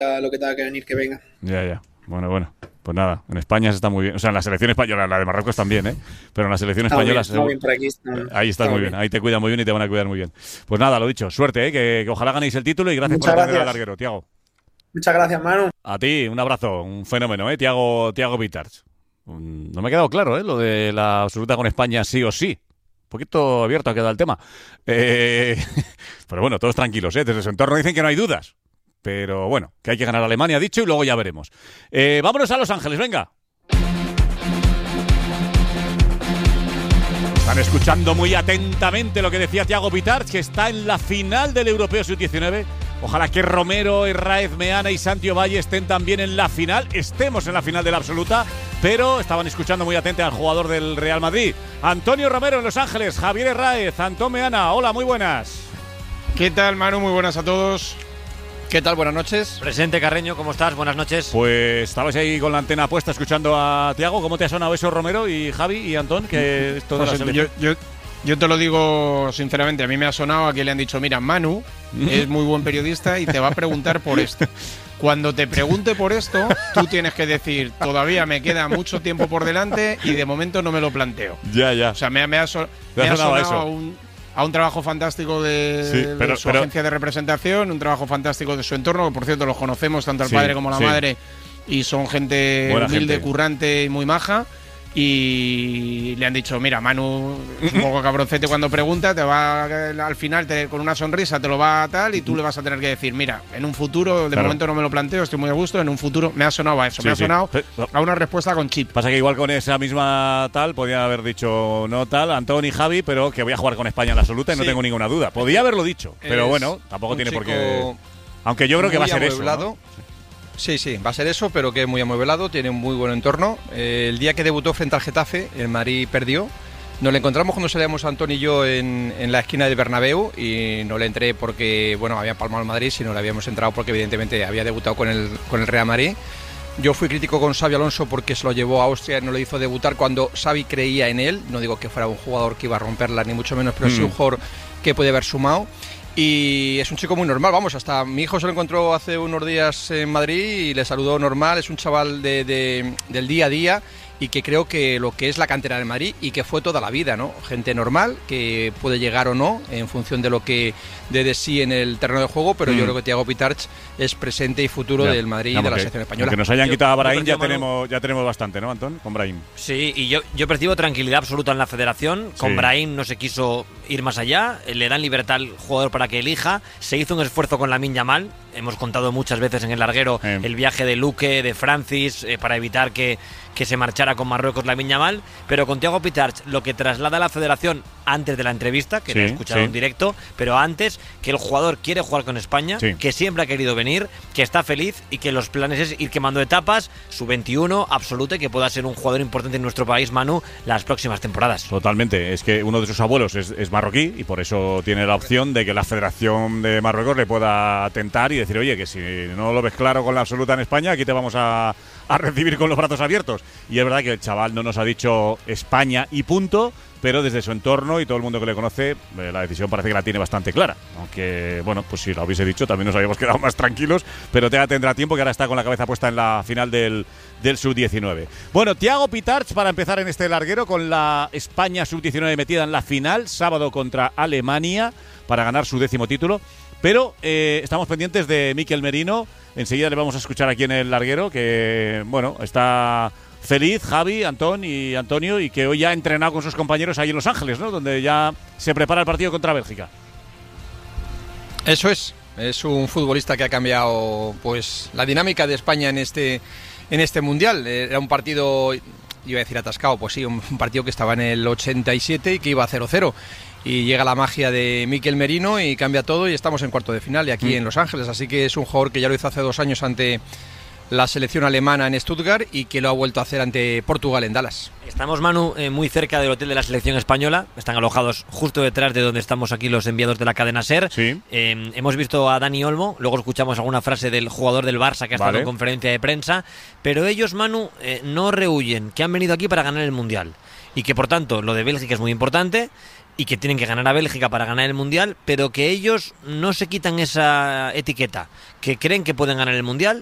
lo que tenga que venir, que venga. Ya. Bueno. Pues nada, en España se está muy bien. O sea, en la selección española, la de Marruecos también, ¿eh? Pero en la selección española... Está bien por aquí. Ahí estás muy bien. Ahí te cuidan muy bien y te van a cuidar muy bien. Pues nada, lo dicho. Suerte, ¿eh? Que ojalá ganéis el título y gracias Muchas por atender al gracias. larguero, Tiago. Muchas gracias, Manu. A ti, un abrazo, un fenómeno, ¿eh? Tiago Pitarch. No me ha quedado claro, ¿eh? Lo de la absoluta con España sí o sí. Un poquito abierto ha quedado el tema. Pero bueno, todos tranquilos, ¿eh? Desde su entorno dicen que no hay dudas. Pero bueno, que hay que ganar a Alemania, dicho, y luego ya veremos. Vámonos a Los Ángeles, venga. Están escuchando muy atentamente lo que decía Tiago Pitarch, que está en la final del Europeo Sub-19. Ojalá que Romero, Herráez, Meana y Santi Ovalle estén también en la final. Estemos en la final de la absoluta, pero estaban escuchando muy atentamente al jugador del Real Madrid. Antonio Romero en Los Ángeles, Javier Herráez, Antón Meana. Hola, muy buenas. ¿Qué tal, Manu? Muy buenas a todos. ¿Qué tal? Buenas noches. Presente, Carreño, ¿cómo estás? Buenas noches. Pues estabais ahí con la antena puesta escuchando a Tiago. ¿Cómo te ha sonado eso, Romero y Javi y Antón? Que esto de la selección. Yo te lo digo sinceramente, a mí me ha sonado a que le han dicho, mira, Manu es muy buen periodista y te va a preguntar por esto. Cuando te pregunte por esto, tú tienes que decir, todavía me queda mucho tiempo por delante y de momento no me lo planteo. Ya. O sea, me ha sonado a un trabajo fantástico de su agencia de representación, un trabajo fantástico de su entorno, que por cierto los conocemos, tanto el padre como la madre, y son gente buena humilde, gente, currante y muy maja. Y le han dicho, mira, Manu es un poco cabroncete cuando pregunta, te va al final con una sonrisa te lo va a tal y tú le vas a tener que decir, mira, en un futuro, de momento no me lo planteo, estoy muy a gusto, en un futuro me ha sonado a eso, me ha sonado a una respuesta con chip. Pasa que igual con esa misma tal, podía haber dicho no tal, Antón y Javi, pero que voy a jugar con España en la absoluta y no tengo ninguna duda. Podía haberlo dicho, pero bueno, tampoco tiene por qué. Aunque yo creo que va a ser eso, ¿no? Sí, va a ser eso, pero que es muy amueblado, tiene un muy buen entorno. El día que debutó frente al Getafe, el Madrid perdió. Nos le encontramos cuando salíamos Antón y yo en la esquina del Bernabéu y no le entré porque, bueno, había palmado el Madrid, sino le habíamos entrado porque evidentemente había debutado con el Real Madrid. Yo fui crítico con Xabi Alonso porque se lo llevó a Austria y no le hizo debutar cuando Xavi creía en él. No digo que fuera un jugador que iba a romperla, ni mucho menos, pero sí un jugador que puede haber sumado. Y es un chico muy normal, vamos, hasta mi hijo se lo encontró hace unos días en Madrid y le saludó normal, es un chaval del día a día y que creo que lo que es la cantera del Madrid y que fue toda la vida, ¿no? Gente normal que puede llegar o no en función de lo que dé de sí en el terreno de juego, pero yo creo que Tiago Pitarch es presente y futuro del Madrid y de la selección española. Que nos hayan quitado a Brahim ya tenemos bastante, ¿no, Antón? Con Brahim. Sí, y yo percibo tranquilidad absoluta en la federación. Con Brahim no se quiso ir más allá, le dan libertad al jugador para que elija. Se hizo un esfuerzo con Lamine Yamal. Hemos contado muchas veces en el larguero el viaje de Luque, de Francis, para evitar que se marchara con Marruecos Lamine Yamal, pero con Tiago Pitarch lo que traslada a la federación antes de la entrevista, que lo he escuchado en directo, pero antes, que el jugador quiere jugar con España, que siempre ha querido venir, que está feliz y que los planes es ir quemando etapas, su 21 absoluta y que pueda ser un jugador importante en nuestro país, Manu, las próximas temporadas. Totalmente, es que uno de sus abuelos es marroquí y por eso tiene la opción de que la Federación de Marruecos le pueda tentar y decir, oye, que si no lo ves claro con la absoluta en España, aquí te vamos a recibir con los brazos abiertos. Y es verdad que el chaval no nos ha dicho España y punto, pero desde su entorno y todo el mundo que le conoce, la decisión parece que la tiene bastante clara. Aunque, bueno, pues si lo hubiese dicho también nos habíamos quedado más tranquilos, pero tendrá tiempo, que ahora está con la cabeza puesta en la final del Sub-19. Bueno, Tiago Pitarch para empezar en este larguero con la España Sub-19 metida en la final, sábado contra Alemania, para ganar su 10º título. Pero estamos pendientes de Mikel Merino. Enseguida le vamos a escuchar aquí en el larguero, que, bueno, está feliz, Javi, Antón y Antonio, y que hoy ya ha entrenado con sus compañeros ahí en Los Ángeles, ¿no? Donde ya se prepara el partido contra Bélgica. Eso es un futbolista que ha cambiado pues la dinámica de España en este Mundial. Era un partido, iba a decir atascado, pues sí, un partido que estaba en el 87 y que iba a 0-0. Y llega la magia de Mikel Merino y cambia todo y estamos en cuarto de final y aquí en Los Ángeles. Así que es un jugador que ya lo hizo hace 2 años ante la selección alemana en Stuttgart y que lo ha vuelto a hacer ante Portugal en Dallas. Estamos, Manu, muy cerca del hotel de la selección española. Están alojados justo detrás de donde estamos aquí los enviados de la cadena SER. Sí. Hemos visto a Dani Olmo, luego escuchamos alguna frase del jugador del Barça que ha estado en conferencia de prensa, pero ellos, Manu, no rehuyen que han venido aquí para ganar el Mundial y que por tanto lo de Bélgica es muy importante y que tienen que ganar a Bélgica para ganar el Mundial, pero que ellos no se quitan esa etiqueta, que creen que pueden ganar el Mundial,